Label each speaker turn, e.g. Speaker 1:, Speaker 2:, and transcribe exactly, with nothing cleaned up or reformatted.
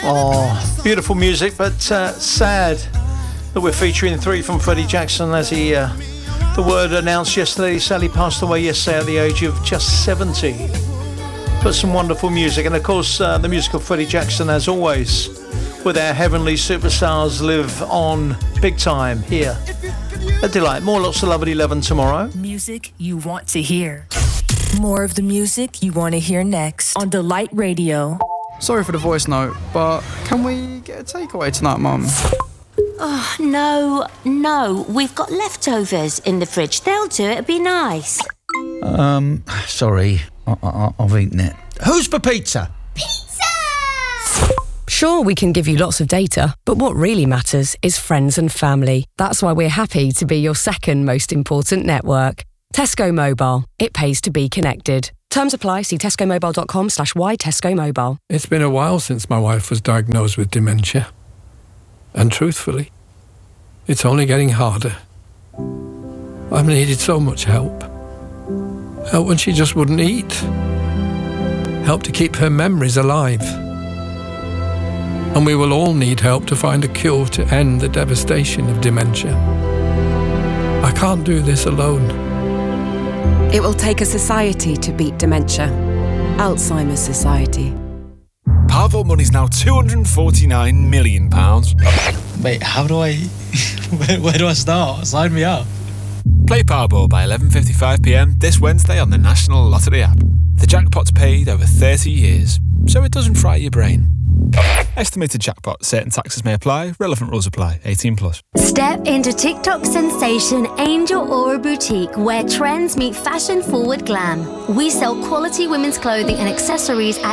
Speaker 1: Oh, beautiful music, but uh, sad that we're featuring three from Freddie Jackson as he, uh, the word announced yesterday, Sally passed away yesterday at the age of just seventy. But some wonderful music, and of course uh, the music of Freddie Jackson, as always, with our heavenly superstars, live on big time here. A delight. More Lots of Love at eleven tomorrow.
Speaker 2: Music you want to hear. More of the music you want to hear next on Delight Radio.
Speaker 3: Sorry for the voice note, but can we get a takeaway tonight, Mum?
Speaker 4: Oh, no, no. We've got leftovers in the fridge. They'll do it. It'd be nice.
Speaker 5: Um, sorry. I- I- I've eaten it. Who's for pizza?
Speaker 4: Pizza!
Speaker 6: Sure, we can give you lots of data, but what really matters is friends and family. That's why we're happy to be your second most important network. Tesco Mobile. It pays to be connected. Terms apply. See tescomobile.com slash why Tesco Mobile.
Speaker 7: It's been a while since my wife was diagnosed with dementia. And truthfully, it's only getting harder. I've needed so much help. Help when she just wouldn't eat. Help to keep her memories alive. And we will all need help to find a cure to end the devastation of dementia. I can't do this alone.
Speaker 8: It will take a society to beat dementia. Alzheimer's Society.
Speaker 9: Powerball money's now two hundred forty-nine million pounds.
Speaker 10: Wait, how do I... where, where do I start? Sign me up.
Speaker 9: Play Powerball by eleven fifty-five p m this Wednesday on the National Lottery app. The jackpot's paid over thirty years, so it doesn't fry your brain. Estimated jackpot. Certain taxes may apply. Relevant rules apply. eighteen plus.
Speaker 4: Step into TikTok sensation Angel Aura Boutique, where trends meet fashion-forward glam. We sell quality women's clothing and accessories at